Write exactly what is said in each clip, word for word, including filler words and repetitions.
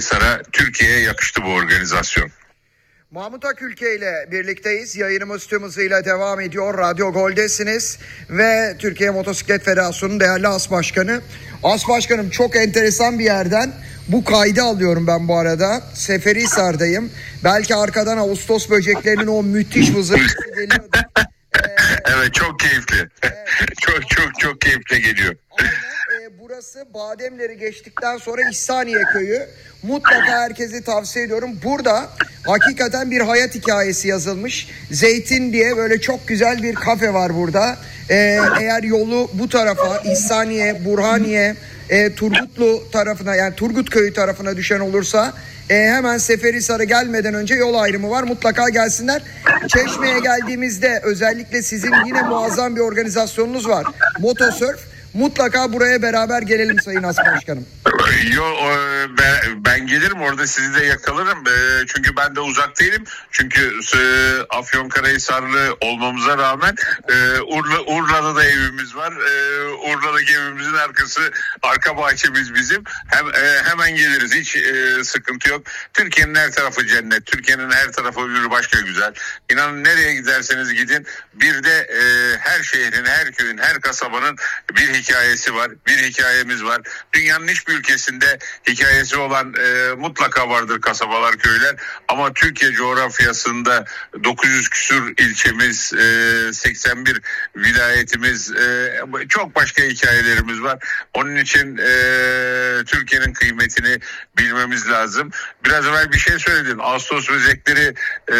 Seferihisar'a, Türkiye'ye yakıştı bu organizasyon. Mahmut Akülke ile birlikteyiz. Yayınımız tüm hızıyla devam ediyor. Radyo Gol'desiniz ve Türkiye Motosiklet Federasyonu'nun değerli As Başkanı. As Başkanım, çok enteresan bir yerden bu kaydı alıyorum ben bu arada. Seferihisar'dayım. Belki arkadan Ağustos böceklerinin o müthiş vızırtısı geliyordu. Ee, evet, çok keyifli. Evet. çok çok çok keyifli geliyor. Aynen. E, burası Bademleri geçtikten sonra İhsaniye Köyü. Mutlaka herkese tavsiye ediyorum. Burada hakikaten bir hayat hikayesi yazılmış. Zeytin diye böyle çok güzel bir kafe var burada. E, eğer yolu bu tarafa, İhsaniye, Burhaniye, e, Turgutlu tarafına, yani Turgut Köyü tarafına düşen olursa e, hemen Seferihisar'a gelmeden önce yol ayrımı var. Mutlaka gelsinler. Çeşme'ye geldiğimizde özellikle sizin yine muazzam bir organizasyonunuz var. Motosurf. Mutlaka buraya beraber gelelim Sayın As Başkanım. Yo, ben, ben gelirim, orada sizi de yakalarım. Çünkü ben de uzak değilim. Çünkü Afyonkarahisarlı olmamıza rağmen Urla, Urla'da da evimiz var. Urla'daki evimizin arkası, arka bahçemiz bizim. Hem hemen geliriz, hiç sıkıntı yok. Türkiye'nin her tarafı cennet. Türkiye'nin her tarafı bir başka güzel. İnanın, nereye giderseniz gidin, bir de her şehrin, her köyün, her kasabanın bir hikayesi var. Bir hikayemiz var. Dünyanın hiçbir ülkesinde hikayesi olan e, mutlaka vardır kasabalar, köyler. Ama Türkiye coğrafyasında dokuz yüz küsur ilçemiz, e, seksen bir vilayetimiz, e, çok başka hikayelerimiz var. Onun için e, Türkiye'nin kıymetini bilmemiz lazım. Biraz evvel bir şey söyledin. Ağustos böcekleri e,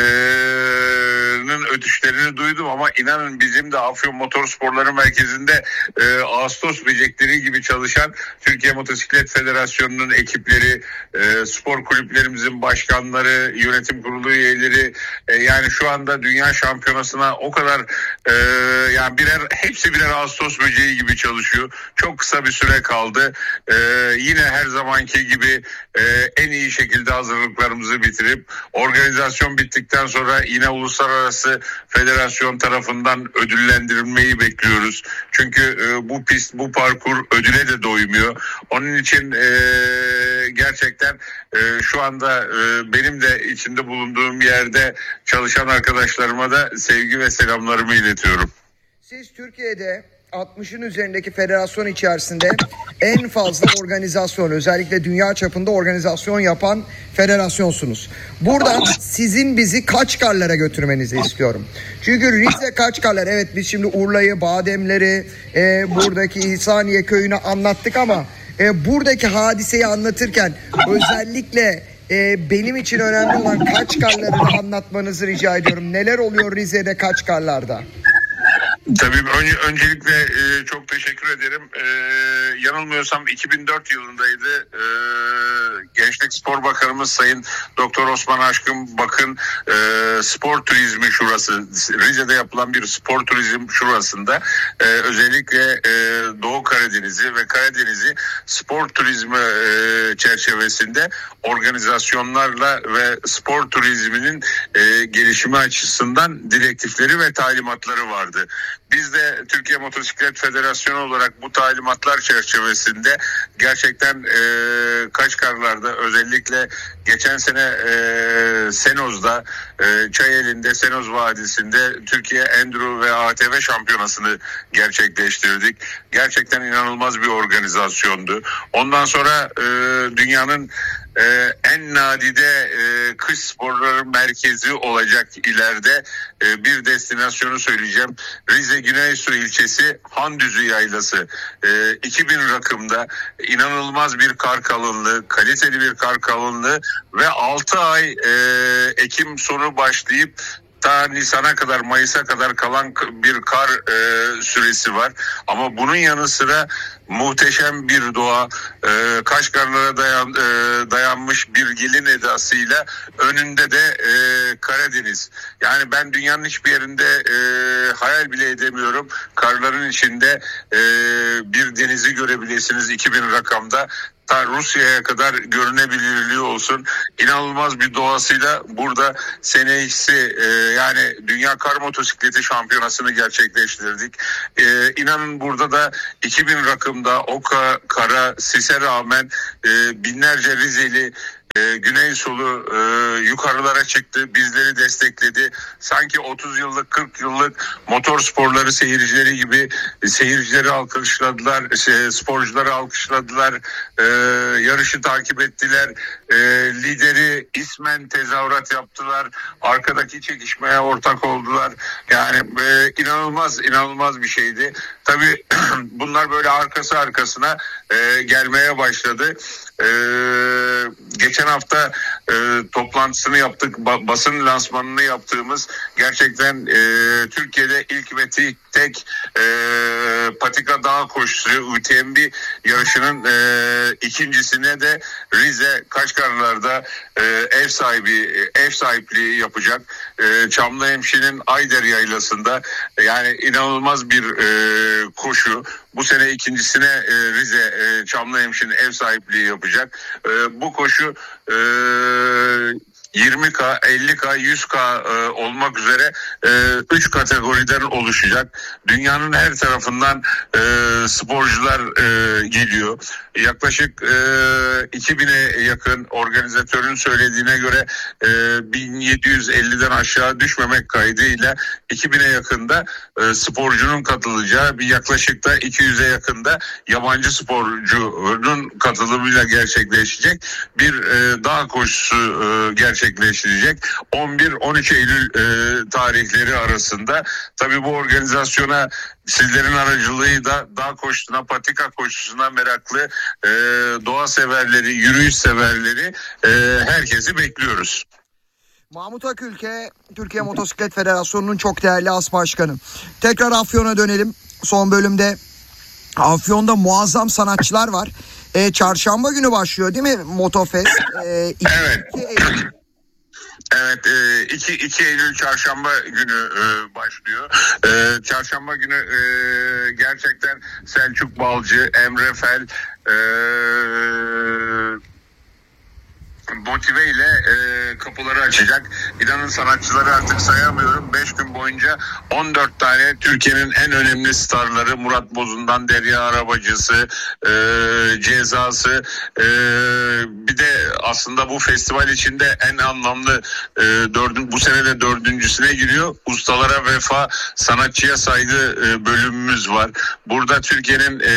ötüşlerini duydum ama inanın, bizim de Afyon Motorsporları Merkezi'nde e, Ağustos böcekleri gibi çalışan Türkiye Motosiklet Federasyonu'nun ekipleri, e, spor kulüplerimizin başkanları, yönetim kurulu üyeleri, e, yani şu anda dünya şampiyonasına o kadar e, yani birer hepsi birer Ağustos böceği gibi çalışıyor. Çok kısa bir süre kaldı. E, yine her zamanki gibi e, en iyi şekilde hazırlıklarımızı bitirip organizasyon bittikten sonra yine uluslararası federasyon tarafından ödüllendirilmeyi bekliyoruz. Çünkü e, bu pist, bu parkur ödüle de doymuyor. Onun için e, gerçekten e, şu anda e, benim de içinde bulunduğum yerde çalışan arkadaşlarıma da sevgi ve selamlarımı iletiyorum. Siz Türkiye'de altmışın üzerindeki federasyon içerisinde en fazla organizasyon, özellikle dünya çapında organizasyon yapan federasyonsunuz. Buradan sizin bizi Kaçkarlar'a götürmenizi istiyorum. Çünkü Rize Kaçkarlar, evet biz şimdi Urla'yı, Bademleri, e, buradaki İhsaniye Köyü'nü anlattık ama e, buradaki hadiseyi anlatırken özellikle e, benim için önemli olan Kaçkarlar'ı da anlatmanızı rica ediyorum. Neler oluyor Rize'de, Kaçkarlar'da? Tabii ön, öncelikle e, çok teşekkür ederim. E, yanılmıyorsam iki bin dört yılındaydı. E, Gençlik Spor Bakanımız Sayın Doktor Osman Aşkın Bakın e, spor turizmi şurası, Rize'de yapılan bir spor turizm şurasında e, özellikle e, Doğu Karadeniz'i ve Karadeniz'i spor turizmi e, çerçevesinde organizasyonlarla ve spor turizminin e, gelişimi açısından direktifleri ve talimatları vardı. Biz de Türkiye Motosiklet Federasyonu olarak bu talimatlar çerçevesinde gerçekten e, Kaçkarlar'da, özellikle geçen sene e, Senoz'da, e, Çayeli'nde, Senoz Vadisi'nde Türkiye Enduro ve A T V şampiyonasını gerçekleştirdik. Gerçekten inanılmaz bir organizasyondu. Ondan sonra e, dünyanın Ee, en nadide e, kış sporları merkezi olacak ileride e, bir destinasyonu söyleyeceğim. Rize Güneysu ilçesi Handüzü Yaylası. E, iki bin rakımda inanılmaz bir kar kalınlığı, kaliteli bir kar kalınlığı ve altı ay e, Ekim sonu başlayıp ta Nisan'a kadar, Mayıs'a kadar kalan bir kar e, süresi var. Ama bunun yanı sıra muhteşem bir doğa, e, Kaçkarlara dayan, e, dayanmış bir gelin edasıyla, önünde de e, Karadeniz. Yani ben dünyanın hiçbir yerinde e, hayal bile edemiyorum. Karların içinde e, bir denizi görebilirsiniz iki bin rakamda. Ta Rusya'ya kadar görünebilirliği olsun. İnanılmaz bir doğasıyla burada seneyisi e, yani Dünya Kar Motosikleti Şampiyonası'nı gerçekleştirdik. E, inanın burada da iki bin rakımda o kara, sise rağmen e, binlerce Rizeli e, güney solu e, yukarılara çıktı, bizleri destekledi. Sanki otuz yıllık, kırk yıllık motor sporları seyircileri gibi seyircileri alkışladılar, şey, sporcuları alkışladılar, e, yarışı takip ettiler, e, lideri ismen tezahürat yaptılar, arkadaki çekişmeye ortak oldular. Yani e, inanılmaz inanılmaz bir şeydi. Tabii bunlar böyle arkası arkasına e, gelmeye başladı. E, geçen hafta e, toplantısını yaptık, ba- basın lansmanını yaptığımız gerçekten e, Türkiye'de ilk ve tek, tek e, patika dağ koşusu U T M B yarışının e, ikincisine de Rize Kaşgarlar'da e, ev sahibi ev sahipliği yapacak. E, Çamlıhemşin'in Ayder Yaylası'nda e, yani inanılmaz bir e, koşu. Bu sene ikincisine e, Rize e, Çamlıhemşin ev sahipliği yapacak. E, bu koşu e, yirmi K, elli K, yüz K e, olmak üzere üç kategoriden oluşacak. Dünyanın her tarafından e, sporcular e, geliyor. Yaklaşık e, iki bine yakın organizatörün söylediğine göre e, bin yedi yüz elliden aşağı düşmemek kaydıyla iki bine yakında e, sporcunun katılacağı, bir yaklaşık da iki yüze yakında yabancı sporcunun katılımıyla gerçekleşecek bir e, dağ koşusu e, gerçekleştirecek. on bir on üç Eylül e, tarihleri arasında. Tabii bu organizasyona sizlerin aracılığıyla dağ koşusuna, patika koşusuna meraklı e, doğa severleri, yürüyüş severleri e, herkesi bekliyoruz. Mahmut Akülke, Türkiye Motosiklet Federasyonu'nun çok değerli as başkanı. Tekrar Afyon'a dönelim. Son bölümde Afyon'da muazzam sanatçılar var. E, çarşamba günü başlıyor değil mi Motofest? E, iki, evet. iki Eylül. Evet, iki Eylül çarşamba günü e, başlıyor. E, çarşamba günü e, gerçekten Selçuk Balcı, Emre Fel, e, motive ile e, kapıları açacak. İnanın sanatçıları artık sayamıyorum. beş gün boyunca on dört tane Türkiye'nin en önemli starları, Murat Bozun'dan Derya Arabacısı, e, Cezası, e, bir de aslında bu festival içinde en anlamlı e, dördün, bu sene de dördüncüsüne giriyor. Ustalara vefa, sanatçıya saygı e, bölümümüz var. Burada Türkiye'nin e,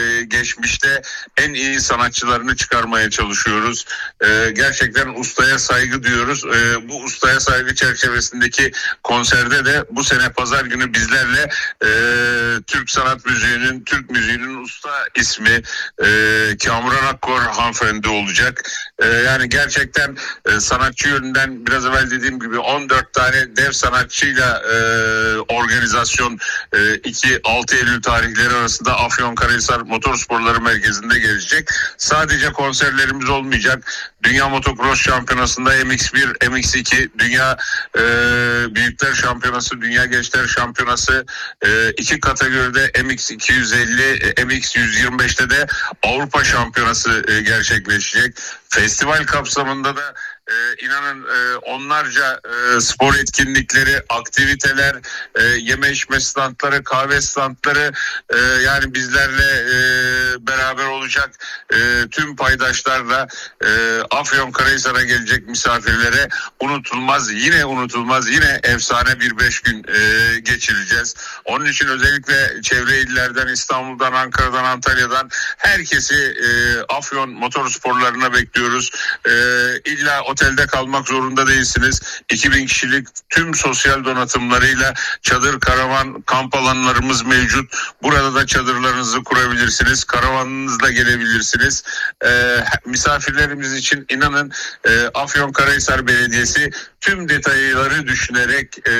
geçmişte en iyi sanatçılarını çıkarmaya çalışıyoruz. E, gerçekten ustaya saygı diyoruz. E, bu ustaya saygı çerçevesindeki konserde de bu sene pazar günü bizlerle e, Türk sanat müziğinin, Türk müziğinin usta ismi e, Kamuran Akkor hanımefendi olacak. E, yani gerçekten e, sanatçı yönünden biraz evvel dediğim gibi on dört tane dev sanatçıyla e, organizasyon e, iki altı Eylül tarihleri arasında Afyonkarahisar Motorsporları Merkezi'nde gelecek. Sadece konserlerimiz olmayacak. Dünya Motocross Şampiyonası'nda M X bir, M X iki, Dünya e, Büyükler Şampiyonası, Dünya Gençler Şampiyonası, e, iki kategoride M X iki yüz elli, M X yüz yirmi beşte de Avrupa Şampiyonası e, gerçekleşecek. Festival kapsamında da Ee, inanın e, onlarca e, spor etkinlikleri, aktiviteler, e, yeme içme standları, kahve standları e, yani bizlerle e, beraber olacak e, tüm paydaşlarla e, Afyonkarahisar'a gelecek misafirlere unutulmaz, yine unutulmaz, yine efsane bir beş gün e, geçireceğiz. Onun için özellikle çevre illerden, İstanbul'dan, Ankara'dan, Antalya'dan herkesi e, Afyon motorsporlarına bekliyoruz. E, illa otelde kalmak zorunda değilsiniz. iki bin kişilik tüm sosyal donatımlarıyla çadır, karavan, kamp alanlarımız mevcut. Burada da çadırlarınızı kurabilirsiniz. Karavanınızla gelebilirsiniz. E, misafirlerimiz için inanın e, Afyonkarahisar Belediyesi tüm detayları düşünerek e,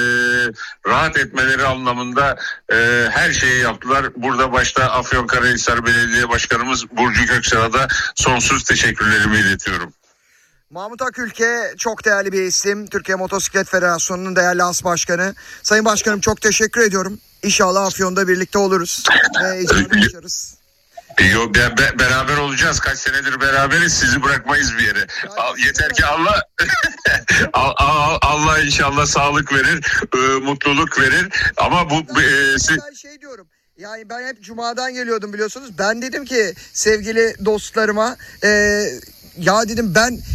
rahat etmeleri anlamında e, her şeyi yaptılar. Burada başta Afyonkarahisar Belediye Başkanımız Burcu Köksal'a da sonsuz teşekkürlerimi iletiyorum. Mahmut Akülke çok değerli bir isim. Türkiye Motosiklet Federasyonu'nun değerli as başkanı. Sayın Başkanım çok teşekkür ediyorum. İnşallah Afyon'da birlikte oluruz ve heyecanı yaşarız. Yo, be, be, beraber olacağız. Kaç senedir beraberiz. Sizi bırakmayız bir yere. Al, yeter ki Allah Allah, Allah inşallah sağlık verir, e, mutluluk verir. Ama bu e, siz... şey diyorum. Yani ben hep Cuma'dan geliyordum biliyorsunuz. Ben dedim ki sevgili dostlarıma e, ya dedim ben